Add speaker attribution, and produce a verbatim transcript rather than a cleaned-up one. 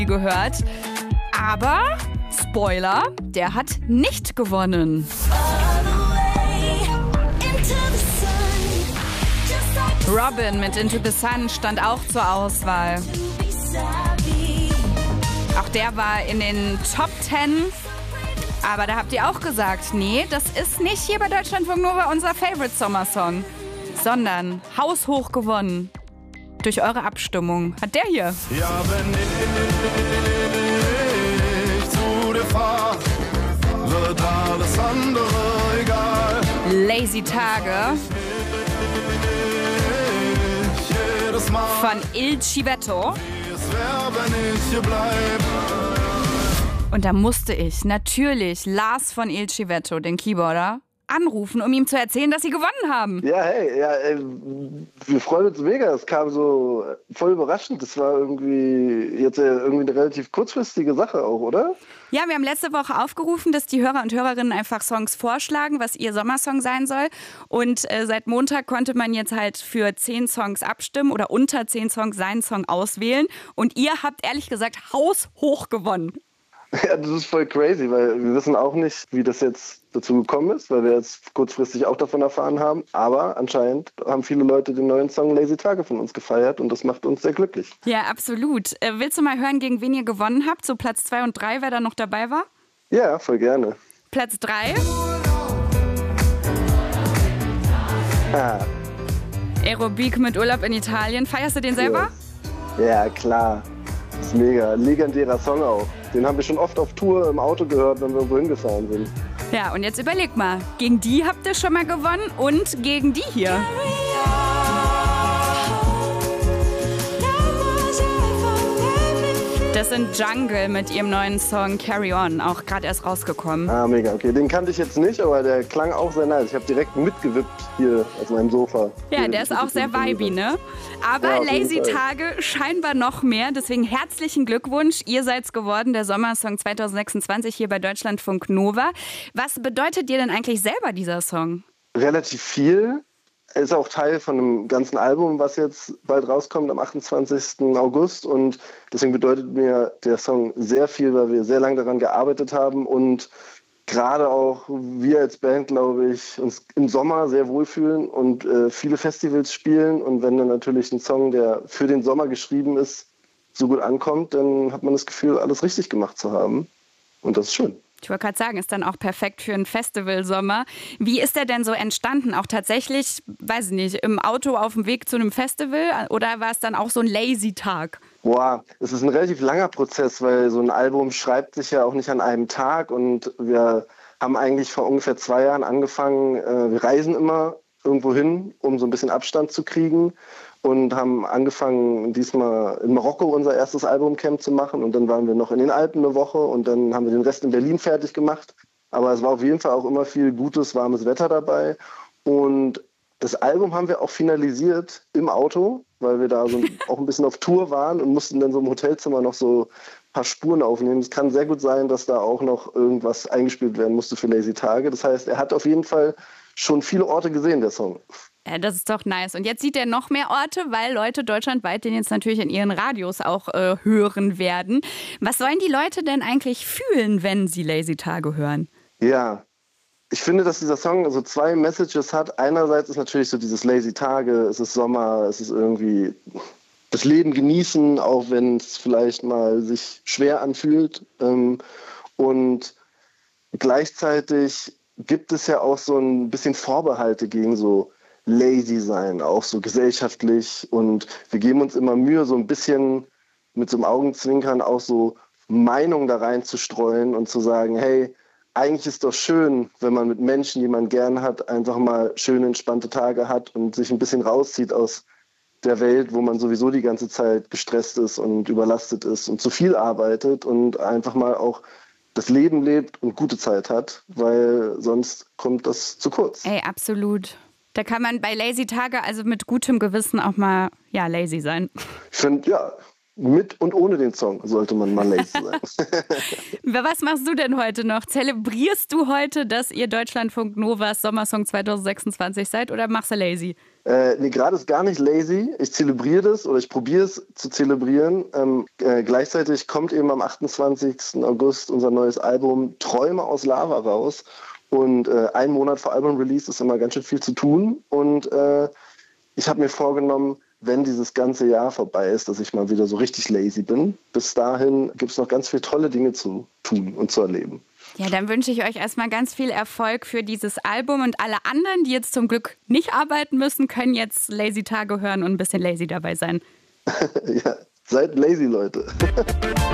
Speaker 1: gehört. Aber, Spoiler, der hat nicht gewonnen. Robin mit Into the Sun stand auch zur Auswahl. Auch der war in den Top Ten. Aber da habt ihr auch gesagt, nee, das ist nicht hier bei Deutschlandfunk Nova unser Favorite Sommersong, sondern haushoch gewonnen durch eure Abstimmung. Hat der hier.
Speaker 2: Ja, wenn ich zu dir fahr, wird alles andere egal.
Speaker 1: Lazy Tage von Il Civetto. Und da musste ich natürlich Lars von Il Civetto, den Keyboarder, anrufen, um ihm zu erzählen, dass sie gewonnen haben.
Speaker 3: Ja, hey, ja, ey, wir freuen uns mega. Es kam so voll überraschend. Das war irgendwie jetzt irgendwie eine relativ kurzfristige Sache auch, oder?
Speaker 1: Ja, wir haben letzte Woche aufgerufen, dass die Hörer und Hörerinnen einfach Songs vorschlagen, was ihr Sommersong sein soll. Und äh, seit Montag konnte man jetzt halt für zehn Songs abstimmen oder unter zehn Songs seinen Song auswählen. Und ihr habt ehrlich gesagt haushoch gewonnen.
Speaker 3: Ja, das ist voll crazy, weil wir wissen auch nicht, wie das jetzt dazu gekommen ist, weil wir jetzt kurzfristig auch davon erfahren haben. Aber anscheinend haben viele Leute den neuen Song Lazy Tage von uns gefeiert und das macht uns sehr glücklich.
Speaker 1: Ja, absolut. Äh, willst du mal hören, gegen wen ihr gewonnen habt? So Platz zwei und drei, wer da noch dabei war?
Speaker 3: Ja, voll gerne.
Speaker 1: Platz drei.
Speaker 3: Ah.
Speaker 1: Aerobic mit Urlaub in Italien. Feierst du den selber?
Speaker 3: Ja, ja, klar. Das ist mega. Legendärer Song auch. Den haben wir schon oft auf Tour im Auto gehört, wenn wir irgendwo hingefahren sind.
Speaker 1: Ja, und jetzt überleg mal. Gegen die habt ihr schon mal gewonnen und gegen die hier. Das sind Jungle mit ihrem neuen Song Carry On, auch gerade erst rausgekommen.
Speaker 3: Ah, mega, okay. Den kannte ich jetzt nicht, aber der klang auch sehr nice. Ich habe direkt mitgewippt hier auf meinem Sofa.
Speaker 1: Ja, der ist auch sehr vibey, ne? Aber ja, Lazy Tage scheinbar noch mehr. Deswegen herzlichen Glückwunsch. Ihr seid's geworden, der Sommersong zwanzig sechsundzwanzig hier bei Deutschlandfunk Nova. Was bedeutet dir denn eigentlich selber dieser Song?
Speaker 3: Relativ viel. Er ist auch Teil von einem ganzen Album, was jetzt bald rauskommt am achtundzwanzigsten August. Und deswegen bedeutet mir der Song sehr viel, weil wir sehr lange daran gearbeitet haben und gerade auch wir als Band, glaube ich, uns im Sommer sehr wohlfühlen und äh, viele Festivals spielen. Und wenn dann natürlich ein Song, der für den Sommer geschrieben ist, so gut ankommt, dann hat man das Gefühl, alles richtig gemacht zu haben. Und das ist schön.
Speaker 1: Ich wollte gerade sagen, ist dann auch perfekt für einen Festivalsommer. Wie ist der denn so entstanden? Auch tatsächlich, weiß ich nicht, im Auto auf dem Weg zu einem Festival? Oder war es dann auch so ein Lazy-Tag?
Speaker 3: Boah, es ist ein relativ langer Prozess, weil so ein Album schreibt sich ja auch nicht an einem Tag. Und wir haben eigentlich vor ungefähr zwei Jahren angefangen, äh, wir reisen immer irgendwo hin, um so ein bisschen Abstand zu kriegen. Und haben angefangen, diesmal in Marokko unser erstes Albumcamp zu machen. Und dann waren wir noch in den Alpen eine Woche und dann haben wir den Rest in Berlin fertig gemacht. Aber es war auf jeden Fall auch immer viel gutes, warmes Wetter dabei. Und das Album haben wir auch finalisiert im Auto, weil wir da so auch ein bisschen auf Tour waren und mussten dann so im Hotelzimmer noch so ein paar Spuren aufnehmen. Es kann sehr gut sein, dass da auch noch irgendwas eingespielt werden musste für Lazy Tage. Das heißt, er hat auf jeden Fall schon viele Orte gesehen, der Song.
Speaker 1: Ja, das ist doch nice. Und jetzt sieht er noch mehr Orte, weil Leute deutschlandweit den jetzt natürlich in ihren Radios auch äh, hören werden. Was sollen die Leute denn eigentlich fühlen, wenn sie Lazy Tage hören?
Speaker 3: Ja, ich finde, dass dieser Song so zwei Messages hat. Einerseits ist natürlich so dieses Lazy Tage, es ist Sommer, es ist irgendwie das Leben genießen, auch wenn es vielleicht mal sich schwer anfühlt. Und gleichzeitig gibt es ja auch so ein bisschen Vorbehalte gegen so lazy sein, auch so gesellschaftlich. Und wir geben uns immer Mühe, so ein bisschen mit so einem Augenzwinkern auch so Meinungen da reinzustreuen und zu sagen, hey, eigentlich ist doch schön, wenn man mit Menschen, die man gern hat, einfach mal schöne, entspannte Tage hat und sich ein bisschen rauszieht aus der Welt, wo man sowieso die ganze Zeit gestresst ist und überlastet ist und zu viel arbeitet und einfach mal auch das Leben lebt und gute Zeit hat, weil sonst kommt das zu kurz.
Speaker 1: Ey, absolut. Da kann man bei Lazy Tage also mit gutem Gewissen auch mal ja lazy sein.
Speaker 3: Ich finde, ja, mit und ohne den Song sollte man mal lazy sein.
Speaker 1: Was machst du denn heute noch? Zelebrierst du heute, dass ihr Deutschlandfunk Novas Sommersong zwanzig sechsundzwanzig seid oder machst du lazy?
Speaker 3: Äh, nee, gerade ist gar nicht lazy. Ich zelebriere das oder ich probiere es zu zelebrieren. Ähm, äh, gleichzeitig kommt eben am achtundzwanzigsten August unser neues Album Träume aus Lava raus. Und äh, ein Monat vor Album-Release ist immer ganz schön viel zu tun. Und äh, ich habe mir vorgenommen, wenn dieses ganze Jahr vorbei ist, dass ich mal wieder so richtig lazy bin. Bis dahin gibt es noch ganz viele tolle Dinge zu tun und zu erleben.
Speaker 1: Ja, dann wünsche ich euch erstmal ganz viel Erfolg für dieses Album und alle anderen, die jetzt zum Glück nicht arbeiten müssen, können jetzt Lazy Tage hören und ein bisschen lazy dabei sein.
Speaker 3: Ja, seid lazy, Leute.